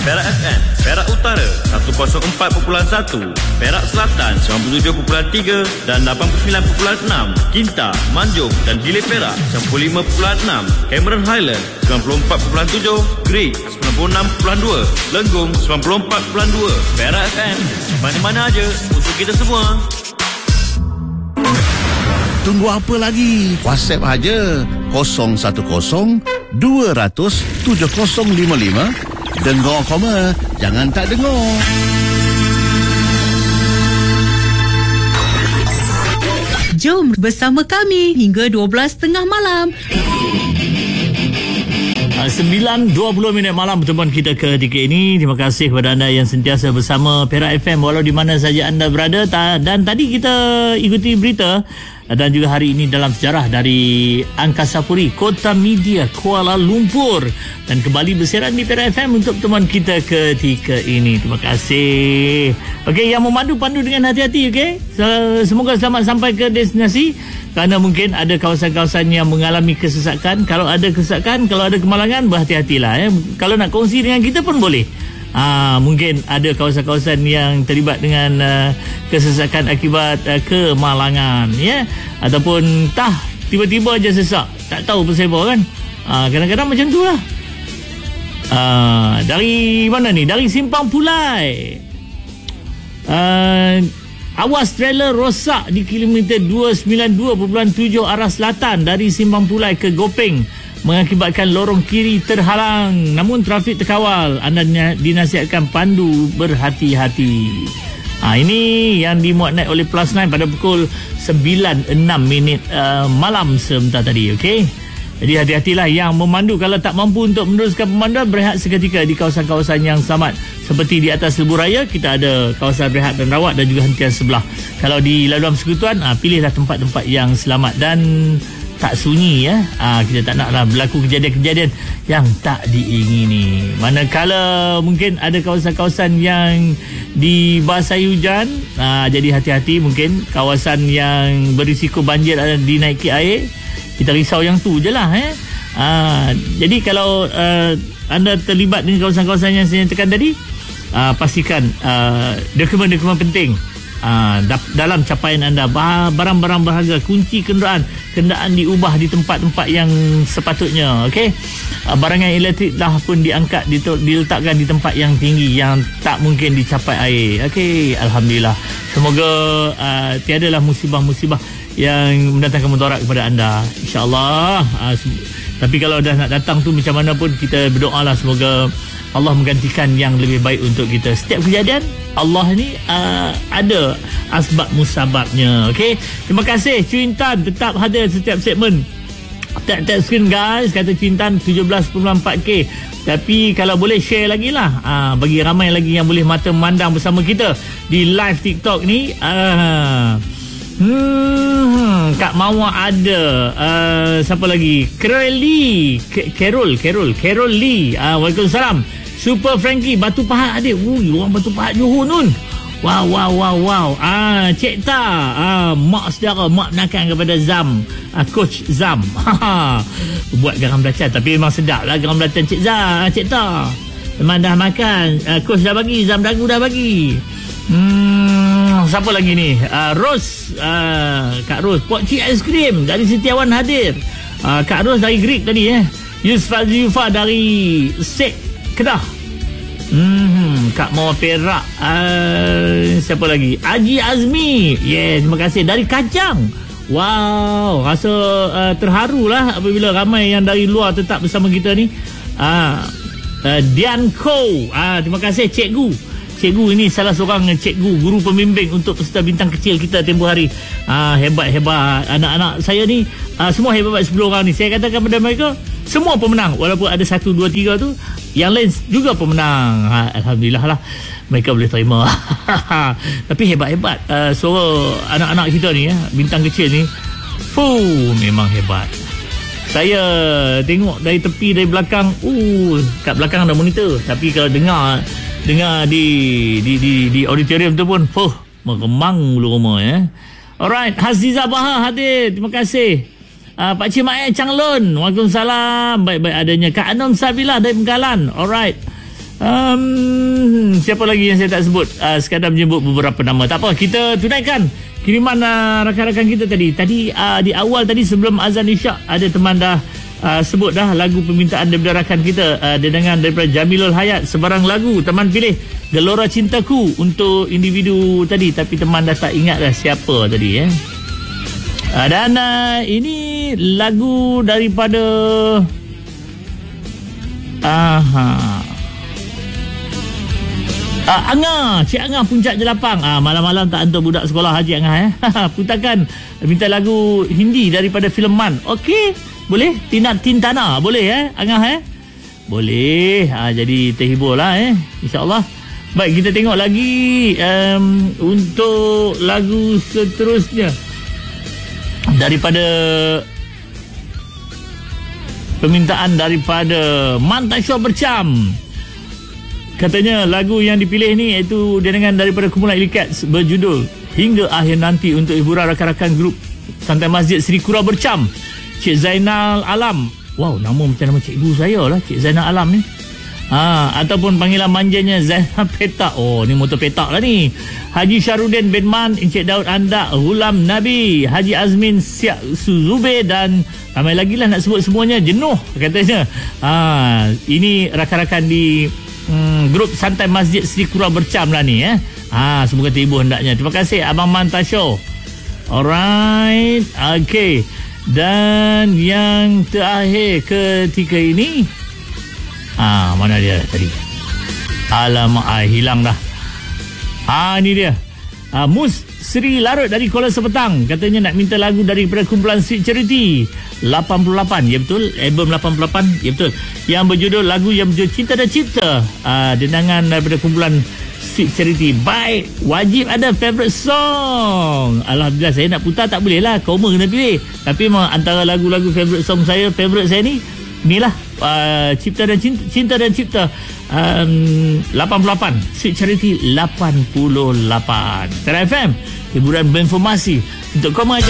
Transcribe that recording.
Perak FM, Perak Utara 104.1, Perak Selatan 97.3 dan 89.6, Kinta, Manjung dan Dili Perak 95.6, Cameron Highland 94.7, Great 96.2, Lenggong 94.2. Perak FM, mana-mana aja untuk kita semua. Tunggu apa lagi? WhatsApp aja 010 200 7055. Dengar koma, jangan tak dengar. Jom bersama kami hingga 12:30 malam. 9.20 malam pertemuan kita ketiga ini. Terima kasih kepada anda yang sentiasa bersama Perak FM walau di mana saja anda berada. Dan tadi kita ikuti berita dan juga hari ini dalam sejarah dari Angkasa Puri, Kota Media Kuala Lumpur, dan kembali bersiaran di Perak FM untuk pertemuan kita ketika ini. Terima kasih. Okey, yang memandu pandu dengan hati-hati, okey. Semoga selamat sampai ke destinasi. Kerana mungkin ada kawasan-kawasan yang mengalami kesesakan. Kalau ada kesesakan, kalau ada kemalangan, berhati-hatilah. Kalau nak kongsi dengan kita pun boleh. Mungkin ada kawasan-kawasan yang terlibat dengan kesesakan akibat kemalangan, ya, ataupun tiba-tiba aja sesak, tak tahu pasal apa kan. Kadang-kadang macam tu lah. Dari mana ni? Dari Simpang Pulai. Awas trailer rosak di kilometer 292.7 arah selatan dari Simpang Pulai ke Gopeng, mengakibatkan lorong kiri terhalang. Namun trafik terkawal. Anda dinasihatkan pandu berhati-hati. Ini yang dimuat naik oleh Plus 9 pada pukul 9.06 malam sebentar tadi. Okey. Jadi hati-hatilah yang memandu. Kalau tak mampu untuk meneruskan pemanduan, berehat seketika di kawasan-kawasan yang selamat. Seperti di atas Lebuh Raya, kita ada kawasan rehat dan rawat dan juga hentian sebelah. Kalau di laluan persekutuan, pilihlah tempat-tempat yang selamat dan tak sunyi, ya. Kita tak naklah berlaku kejadian-kejadian yang tak diingini. Manakala mungkin ada kawasan-kawasan yang dibasahi hujan, jadi hati-hati. Mungkin kawasan yang berisiko banjir ada dinaiki air, kita risau yang tu je lah, jadi kalau anda terlibat dengan kawasan-kawasan yang saya nyatakan tadi, pastikan dokumen-dokumen penting dalam capaian anda. Barang-barang berharga, kunci kenderaan diubah di tempat-tempat yang sepatutnya. Okey, barangan elektrik dah pun diangkat, diletakkan di tempat yang tinggi yang tak mungkin dicapai air. Okey, alhamdulillah. Semoga tiadalah musibah-musibah yang mendatangkan mudarat kepada anda, insya-Allah. Tapi kalau dah nak datang tu, macam mana pun kita berdoalah semoga Allah menggantikan yang lebih baik untuk kita. Setiap kejadian Allah ni ada asbab musababnya. Okey, terima kasih Cuintan tetap hadir setiap segmen. Tap screen guys, kata Cuintan 17.4K. Tapi kalau boleh share lagi lah, bagi ramai lagi yang boleh mata memandang bersama kita di live TikTok ni. Kak Mawar ada, siapa lagi? Carol Lee. Waalaikumsalam. Super Frankie Batu Pahat adik. Orang Batu Pahat Johor nun. Wow. Cik Ta, mak saudara, mak penakan kepada Zam, Coach Zam. Buat garam belacan, tapi memang sedap lah garam belacan Cik Ta. Memang dah makan. Coach dah bagi, Zam Dagu dah bagi. Siapa lagi ni? Ros, Kak Ros. Pok Cik Aiskrim dari Setiawan hadir. Kak Ros dari Greek tadi, Yusfa Zufa dari Sek Kedah. Kak Mawar Perak. Siapa lagi? Haji Azmi. Terima kasih. Dari Kacang. Wow, rasa terharulah apabila ramai yang dari luar tetap bersama kita ni. Dian Ko. Terima kasih Cikgu ini salah seorang cikgu, guru pembimbing untuk peserta bintang kecil kita tempoh hari. Hebat anak-anak saya ni, semua hebat 10 orang ni. Saya katakan kepada mereka, semua pemenang. Walaupun ada 1, 2, 3 tu, yang lain juga pemenang. Alhamdulillah lah, mereka boleh terima. Tapi hebat-hebat suara anak-anak kita ni, bintang kecil ni. Memang hebat. Saya tengok dari tepi, dari belakang, kat belakang ada monitor. Tapi kalau dengar di auditorium tu pun meremang mulu rumah, Alright, Haziza Bahar hadir. Terima kasih. Pak Cik Mak Changlun, Waalaikumsalam. Baik-baik adanya. Kak Anom Sabilah dari Bengkalan. Alright. Siapa lagi yang saya tak sebut? Sekadar menyebut beberapa nama. Tak apa, kita tunaikan kiriman rakan-rakan kita tadi. Di awal tadi sebelum azan isyak, ada teman dah sebut dah lagu permintaan daripada rakan kita, dengan daripada Jamilul Hayat. Sebarang lagu teman pilih Gelora Cintaku untuk individu tadi, tapi teman dah tak ingat dah siapa tadi. Dan ini lagu daripada Angah, Cik Angah Puncak Jelapang. Malam-malam tak hantar budak sekolah Haji Angah. Putakan minta lagu Hindi daripada filem Man. Okey, boleh? Tintana boleh Angah boleh. Jadi terhibur lah InsyaAllah. Baik, kita tengok lagi untuk lagu seterusnya daripada permintaan daripada Mantasyo Bercam. Katanya lagu yang dipilih ni iaitu dengan daripada kumpulan Ilikat berjudul Hingga Akhir Nanti untuk hiburan rakan-rakan grup Santai Masjid Seri Kura Bercam, Cik Zainal Alam. Wow, nama macam nama cikgu saya lah, Cik Zainal Alam ni. Ataupun panggilan manjanya Zainal Petak. Oh, ni motor petak lah ni. Haji Syarudin bin Man, Encik Daud Andak, Hulam Nabi, Haji Azmin Siak Suzube dan ramai lagi lah nak sebut semuanya. Jenuh katanya. Ini rakan-rakan di grup Santai Masjid Seri Kura Bercam lah ni. Semoga terhibur hendaknya. Terima kasih Abang Mantasyo. Alright, okay. Dan yang terakhir ketika ini, mana dia tadi? Alamak, hilang dah. Ini dia. Mus Sri Larut dari Kuala Sepetang katanya nak minta lagu daripada kumpulan Sweet Charity 88. Ya betul, album 88. Ya betul. Yang berjudul lagu yang berjudul Cinta dan Cipta, dendangan daripada kumpulan Sweet Charity. Baik, wajib ada favourite song. Alhamdulillah, saya nak putar tak boleh lah, koma kena pilih. Tapi memang antara lagu-lagu favourite song saya, favourite saya ni inilah Cinta dan Cipta 88, Sweet Charity 88. Tera FM, hiburan berinformasi untuk kau mengajar.